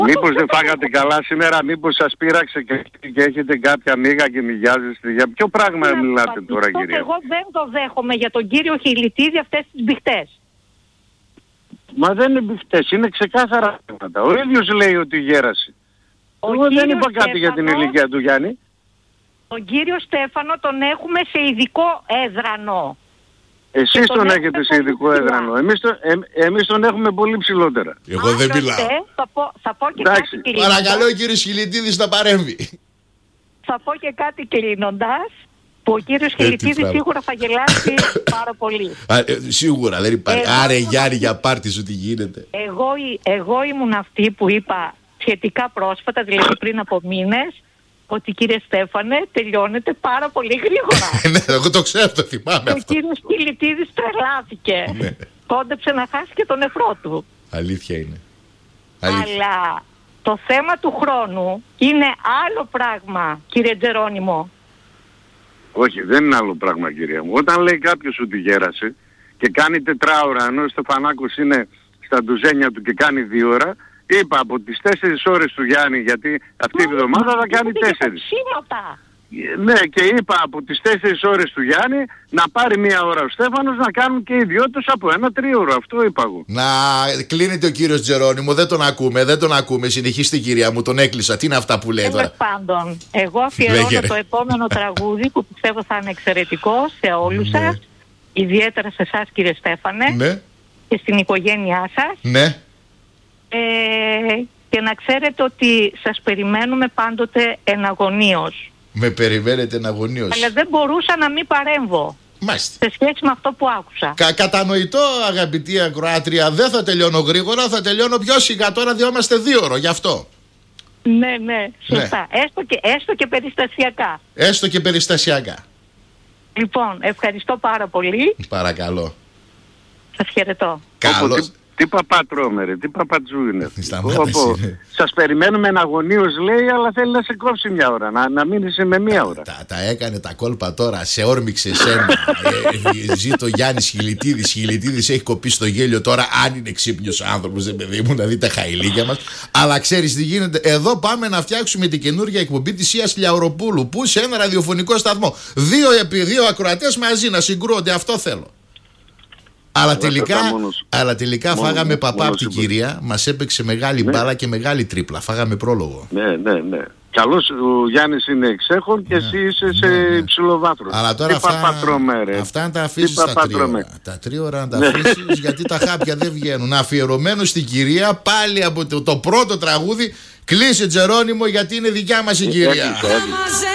Μήπως δεν φάγατε καλά σήμερα, μήπως σας πείραξε και έχετε κάποια μίγα και μυγιάζεστε? Για ποιο πράγμα μιλάτε τώρα, κυρία? Εγώ δεν το δέχομαι για τον κύριο Χιλιτίδη αυτές τις μπιχτές. Μα δεν είναι μπιχτές, είναι ξεκάθαρα πράγματα. Ο ίδιος λέει ότι γέρασε. Εγώ δεν είπα κάτι για την ηλικία του Γιάννη. Τον κύριο Στέφανο τον έχουμε σε ειδικό έδρανο. Εσείς τον έχετε σε ειδικό έδρανο. Εμείς τον έχουμε πολύ ψηλότερα. Εγώ δεν μιλάω. Θα πω και κάτι κλείνοντας. Παρακαλώ ο κύριος Χιλιτίδης να παρέμβει. Θα πω και κάτι κλείνοντας, που ο κύριος Χιλιτίδης σίγουρα θα γελάσει πάρα πολύ. Σίγουρα δεν υπάρχει. Άρε Γιάννη, για πάρτι σου τι γίνεται. Εγώ ήμουν αυτή που είπα σχετικά πρόσφατα, δηλαδή πριν από μήνες, ότι κύριε Στέφανε τελειώνεται πάρα πολύ γρήγορα. Ναι, εγώ το ξέρω, το θυμάμαι αυτό. Ο κύριος Χιλιτίδης τρελάθηκε. Κόντεψε να χάσει και τον νεφρό του. Αλήθεια είναι. Αλλά το θέμα του χρόνου είναι άλλο πράγμα, κύριε Τζερόνιμο. Όχι, δεν είναι άλλο πράγμα, κυρία μου. Όταν λέει κάποιος ότι γέρασε και κάνει 4 ώρα, ενώ ο Στεφανάκος είναι στα ντουζένια του και κάνει 2 ώρα, είπα από τις 4 ώρες του Γιάννη, γιατί αυτή τη βδομάδα θα κάνει 4. Ναι, και είπα από τις 4 ώρες του Γιάννη να πάρει 1 ώρα ο Στέφανος, να κάνουν και οι δυο τους από 1 3ωρο. Αυτό είπα εγώ. Να κλείνεται ο κύριος Τζερόνιμο, δεν τον ακούμε. Συνεχίστε, κυρία μου, τον έκλεισα. Τι είναι αυτά που λέει τώρα? Πάντων, εγώ αφιερώνω το επόμενο τραγούδι που πιστεύω θα είναι εξαιρετικό σε όλους σας, ιδιαίτερα σε εσάς, κύριε Στέφανε, και στην οικογένειά σας. Ναι. Και να ξέρετε ότι σας περιμένουμε πάντοτε εναγωνίως. Με περιμένετε εναγωνίως. Αλλά δεν μπορούσα να μην παρέμβω. Μάλιστα. Σε σχέση με αυτό που άκουσα. Κατανοητό, αγαπητή ακροάτρια, δεν θα τελειώνω γρήγορα, θα τελειώνω πιο σιγά. Τώρα διόμαστε 2 ώρο, γι' αυτό. Ναι, σωστά. Έστω και περιστασιακά. Έστω και περιστασιακά. Λοιπόν, ευχαριστώ πάρα πολύ. Παρακαλώ. Σας χαιρετώ. Καλώς. Τι παπάτρωμε ρε, τι παπατζού είναι. Σας περιμένουμε εναγωνίως λέει, αλλά θέλει να σε κόψει 1 ώρα, να μείνεις με 1 ώρα. Τα έκανε τα κόλπα τώρα, σε όρμηξε εσένα. Ζήτω Γιάννης Χιλιτίδης έχει κοπεί στο γέλιο τώρα, αν είναι ξύπνιος άνθρωπος, δεν παιδί μου, να δει τα χαηλίκια μας. Αλλά ξέρεις τι γίνεται, εδώ πάμε να φτιάξουμε την καινούργια εκπομπή της Ιας Λιαουροπούλου, που σε ένα ραδιοφωνικό σταθμό 2x2 ακροατές μαζί να συγκρούονται, αυτό θέλω. Αλλά τελικά φάγαμε παπά από την κυρία, μας έπαιξε μεγάλη μπάλα και μεγάλη τρίπλα. Φάγαμε πρόλογο. Ναι. Καλώς ο Γιάννης είναι εξέχον και εσύ είσαι σε υψηλό βάθρο. Αλλά τώρα αυτά να τα αφήσεις τα 3 ώρα. Τα 3 ώρα να τα αφήσεις, γιατί τα χάπια δεν βγαίνουν. Αφιερωμένο στην κυρία, πάλι από το πρώτο τραγούδι. Κλείσε, Τζερόνιμο, γιατί είναι δικιά μας η κυρία.